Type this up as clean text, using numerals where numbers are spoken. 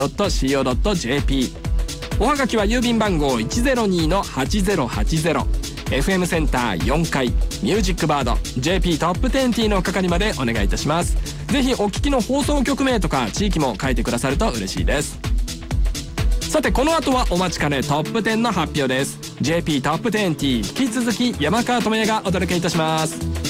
.co.jp。 おはがきは郵便番号 102-8080 FM センター4階ミュージックバード JP トップ10の係までお願いいたします。ぜひお聞きの放送局名とか地域も書いてくださると嬉しいです。さてこの後はお待ちかねトップ10の発表です。 JP トップ10引き続き山川智也がお届けいたします。